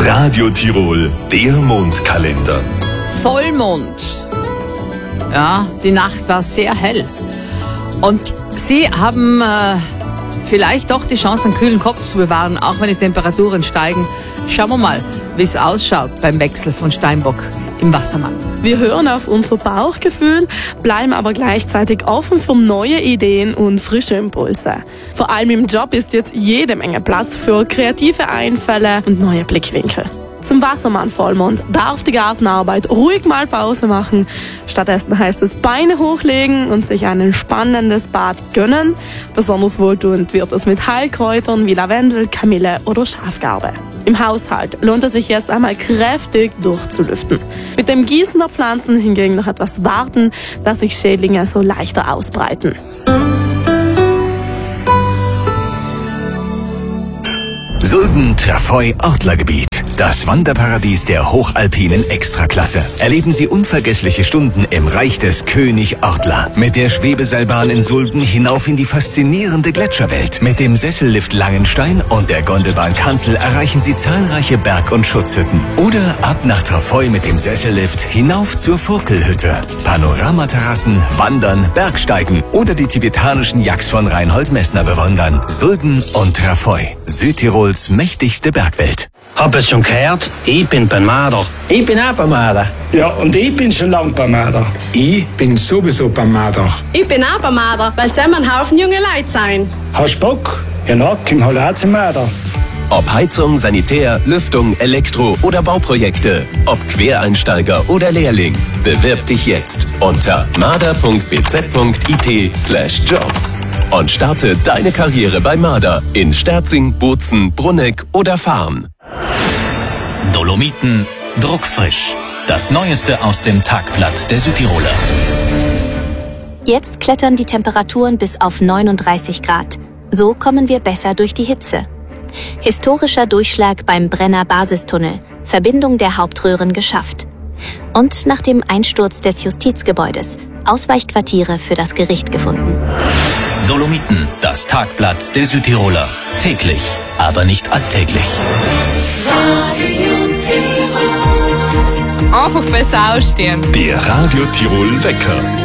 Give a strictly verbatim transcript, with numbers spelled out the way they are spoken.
Radio Tirol, der Mondkalender. Vollmond. Ja, die Nacht war sehr hell. Und Sie haben äh, vielleicht doch die Chance, einen kühlen Kopf zu bewahren, auch wenn die Temperaturen steigen. Schauen wir mal, wie es ausschaut beim Wechsel von Steinbock im Wassermann. Wir hören auf unser Bauchgefühl, bleiben aber gleichzeitig offen für neue Ideen und frische Impulse. Vor allem im Job ist jetzt jede Menge Platz für kreative Einfälle und neue Blickwinkel. Zum Wassermann-Vollmond darf die Gartenarbeit ruhig mal Pause machen. Stattdessen heißt es Beine hochlegen und sich ein entspannendes Bad gönnen. Besonders wohltuend wird es mit Heilkräutern wie Lavendel, Kamille oder Schafgarbe. Im Haushalt lohnt es sich jetzt einmal kräftig durchzulüften. Mit dem Gießen der Pflanzen hingegen noch etwas warten, dass sich Schädlinge so leichter ausbreiten. Sulden-Trafoi-Ortlergebiet. Das Wanderparadies der hochalpinen Extraklasse. Erleben Sie unvergessliche Stunden im Reich des König Ortler. Mit der Schwebeseilbahn in Sulden hinauf in die faszinierende Gletscherwelt. Mit dem Sessellift Langenstein und der Gondelbahn Kanzel erreichen Sie zahlreiche Berg- und Schutzhütten. Oder ab nach Trafoi mit dem Sessellift hinauf zur Furkelhütte. Panoramaterrassen, Wandern, Bergsteigen oder die tibetanischen Yaks von Reinhold Messner bewundern. Sulden und Trafoi. Südtirols mächtigste Bergwelt. Hab es schon gehört? Ich bin beim Marder. Ich bin auch beim Marder. Ja, und ich bin schon lang beim Marder. Ich bin sowieso beim Marder. Ich bin auch beim Marder, weil zusammen ein Haufen junge Leute sein. Hast du Bock? Ja, na, komm halt auch zum Marder. Ob Heizung, Sanitär, Lüftung, Elektro- oder Bauprojekte. Ob Quereinsteiger oder Lehrling. Bewirb dich jetzt unter marder punkt b z punkt i t slash jobs und starte deine Karriere bei Marder in Sterzing, Bozen, Brunneck oder Farn. Dolomiten druckfrisch. Das Neueste aus dem Tagblatt der Südtiroler. Jetzt klettern die Temperaturen bis auf neununddreißig Grad. So kommen wir besser durch die Hitze. Historischer Durchschlag beim Brenner Basistunnel. Verbindung der Hauptröhren geschafft. Und nach dem Einsturz des Justizgebäudes. Ausweichquartiere für das Gericht gefunden. Dolomiten, das Tagblatt der Südtiroler. Täglich, aber nicht alltäglich. Radio Tirol. Einfach besser ausstehen. Der Radio Tirol Wecker.